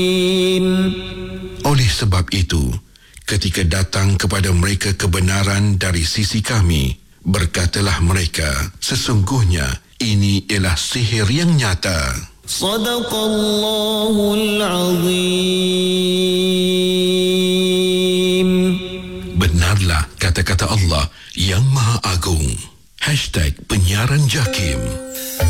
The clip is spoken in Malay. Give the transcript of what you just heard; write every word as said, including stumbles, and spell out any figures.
Oleh sebab itu, ketika datang kepada mereka kebenaran dari sisi kami, berkatalah mereka, sesungguhnya ini ialah sihir yang nyata. Sadaqallahul Azim. Benarlah kata-kata Allah yang Maha Agung. Hashtag Penyiaran Jakim.